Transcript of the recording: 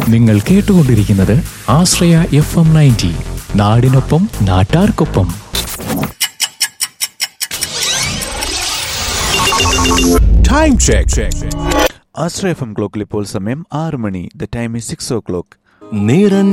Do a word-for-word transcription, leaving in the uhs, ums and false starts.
നിങ്ങൾ കേട്ടുകൊണ്ടിരിക്കുന്നത് ആശ്രയ F M ninety, നാടിനൊപ്പം നാട്ടാർക്കൊപ്പം. Time check. ആശ്രയ എഫ് എം ക്ലോക്കിൽ ഇപ്പോൾ സമയം ആറ് മണി. The time is six oh clock. നിറഞ്ഞ